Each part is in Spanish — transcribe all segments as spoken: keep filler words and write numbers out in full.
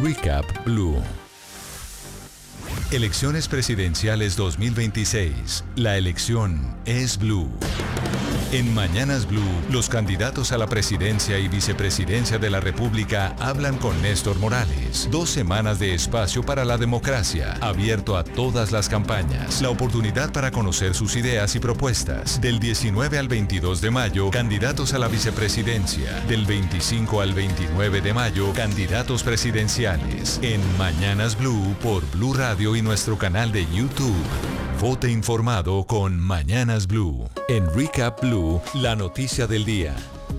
Recap Blue. Elecciones presidenciales dos mil veintiséis. La elección es Blue. En Mañanas Blue, los candidatos a la presidencia y vicepresidencia de la República hablan con Néstor Morales. Dos semanas de espacio para la democracia, abierto a todas las campañas. La oportunidad para conocer sus ideas y propuestas. Del diecinueve al veintidós de mayo, candidatos a la vicepresidencia. Del veinticinco al veintinueve de mayo, candidatos presidenciales. En Mañanas Blue por Blue Radio y nuestro canal de YouTube. Vote informado con Mañanas Blue. En Recap Blue, la noticia del día.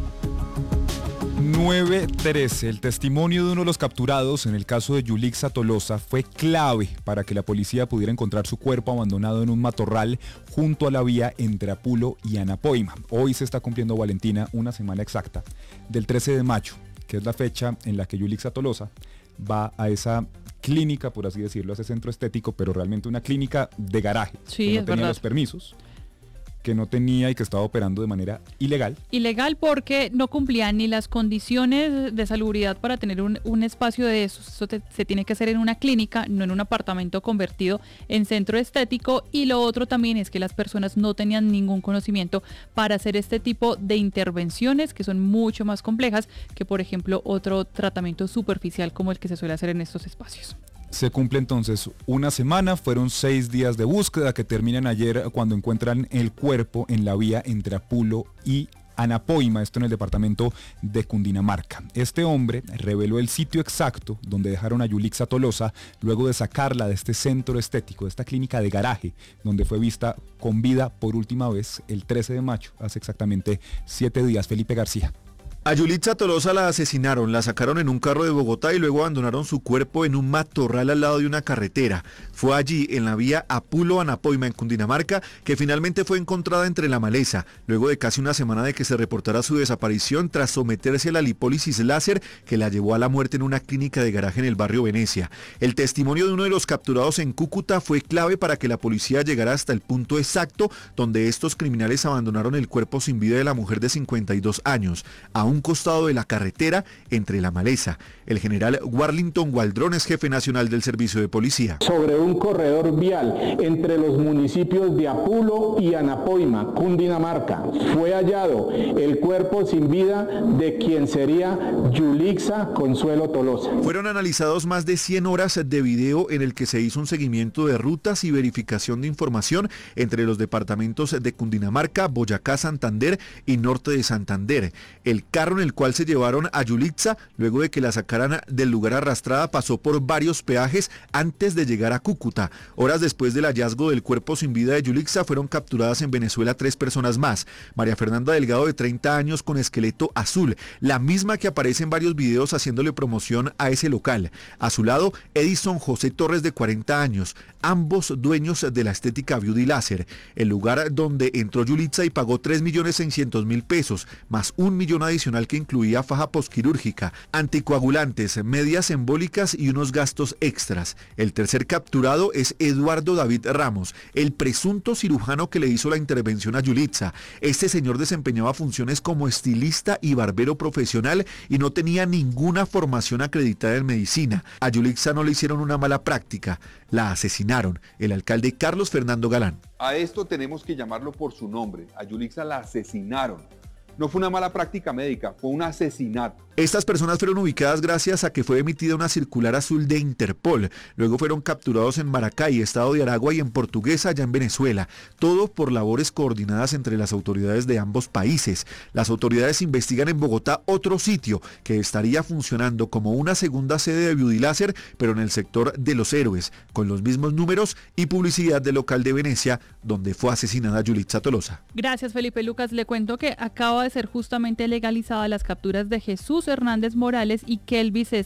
nueve trece. El testimonio de uno de los capturados en el caso de Yulixa Tolosa fue clave para que la policía pudiera encontrar su cuerpo abandonado en un matorral junto a la vía entre Apulo y Anapoima. Hoy se está cumpliendo, Valentina, una semana exacta del trece de mayo, que es la fecha en la que Yulixa Tolosa va a esa clínica, por así decirlo, ese centro estético, pero realmente una clínica de garaje, sí, que no es tenía verdad. los permisos, que no tenía y que estaba operando de manera ilegal. Ilegal porque no cumplían ni las condiciones de salubridad para tener un, un espacio de eso. Eso te, se tiene que hacer en una clínica, no en un apartamento convertido en centro estético. Y lo otro también es que las personas no tenían ningún conocimiento para hacer este tipo de intervenciones que son mucho más complejas que, por ejemplo, otro tratamiento superficial como el que se suele hacer en estos espacios. Se cumple entonces una semana, fueron seis días de búsqueda que terminan ayer cuando encuentran el cuerpo en la vía entre Apulo y Anapoima, esto en el departamento de Cundinamarca. Este hombre reveló el sitio exacto donde dejaron a Yulixa Tolosa luego de sacarla de este centro estético, de esta clínica de garaje, donde fue vista con vida por última vez el trece de mayo, hace exactamente siete días. Felipe García. A Yulixa Tolosa la asesinaron, la sacaron en un carro de Bogotá y luego abandonaron su cuerpo en un matorral al lado de una carretera. Fue allí, en la vía Apulo-Anapoima, en Cundinamarca, que finalmente fue encontrada entre la maleza, luego de casi una semana de que se reportara su desaparición tras someterse a la lipólisis láser que la llevó a la muerte en una clínica de garaje en el barrio Venecia. El testimonio de uno de los capturados en Cúcuta fue clave para que la policía llegara hasta el punto exacto donde estos criminales abandonaron el cuerpo sin vida de la mujer de cincuenta y dos años, a un costado de la carretera entre la maleza. El general Warlington Waldron es jefe nacional del servicio de policía. Sobre un corredor vial entre los municipios de Apulo y Anapoima, Cundinamarca, fue hallado el cuerpo sin vida de quien sería Yulixa Consuelo Tolosa. Fueron analizados más de cien horas de video en el que se hizo un seguimiento de rutas y verificación de información entre los departamentos de Cundinamarca, Boyacá, Santander y Norte de Santander. El carro en el cual se llevaron a Yulixa, luego de que la sacaran del lugar arrastrada, pasó por varios peajes antes de llegar a Cúcuta. Horas después del hallazgo del cuerpo sin vida de Yulixa, fueron capturadas en Venezuela tres personas más. María Fernanda Delgado, de treinta años, con esqueleto azul, la misma que aparece en varios videos haciéndole promoción a ese local. A su lado, Edison José Torres, de cuarenta años, ambos dueños de la estética Beauty Láser, el lugar donde entró Yulixa y pagó tres millones seiscientos mil pesos, más un millón adicional que incluía faja posquirúrgica, anticoagulantes, medias embólicas y unos gastos extras. El tercer capturado es Eduardo David Ramos, el presunto cirujano que le hizo la intervención a Yulixa. Este señor desempeñaba funciones como estilista y barbero profesional y no tenía ninguna formación acreditada en medicina. A Yulixa no le hicieron una mala práctica, la asesinaron. El alcalde Carlos Fernando Galán. A esto tenemos que llamarlo por su nombre. A Yulixa la asesinaron. No fue una mala práctica médica, fue un asesinato. Estas personas fueron ubicadas gracias a que fue emitida una circular azul de Interpol. Luego fueron capturados en Maracay, estado de Aragua, y en Portuguesa, allá en Venezuela. Todo por labores coordinadas entre las autoridades de ambos países. Las autoridades investigan en Bogotá otro sitio que estaría funcionando como una segunda sede de Beauty Láser, pero en el sector de Los Héroes, con los mismos números y publicidad del local de Venecia, donde fue asesinada Yulixa Tolosa. Gracias, Felipe Lucas. Le cuento que acaba de ser justamente legalizada las capturas de Jesús Hernández Morales y Kelvis